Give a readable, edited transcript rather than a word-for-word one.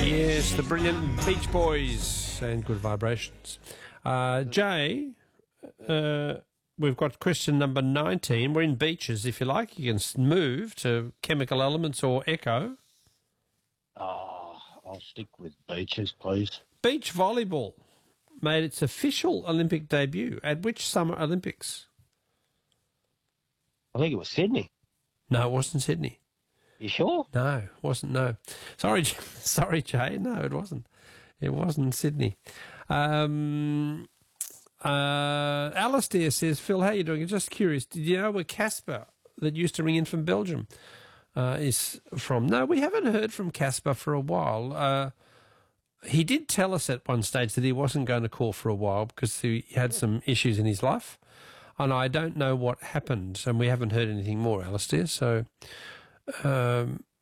Yes, the brilliant Beach Boys and Good Vibrations. Jay, we've got question number 19. We're in beaches, if you like. You can move to chemical elements or echo. I'll stick with beaches, please. Beach volleyball made its official Olympic debut at which Summer Olympics? I think it was Sydney. No, it wasn't Sydney. You sure? No, it wasn't, no. Sorry, Jay. No, it wasn't. It wasn't Sydney. Alistair says, Phil, how are you doing? I'm just curious. Did you know where Casper, that used to ring in from Belgium, is from? No, we haven't heard from Casper for a while. He did tell us at one stage that he wasn't going to call for a while because he had some issues in his life. And I don't know what happened, and we haven't heard anything more, Alistair. So